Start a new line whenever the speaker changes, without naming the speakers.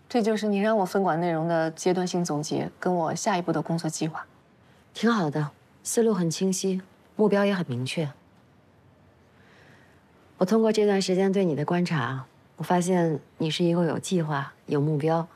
这就是你让我分管内容的阶段性总结，跟我下一步的工作计划。
挺好的，思路很清晰，目标也很明确。我通过这段时间对你的观察，我发现你是一个有计划、有目标、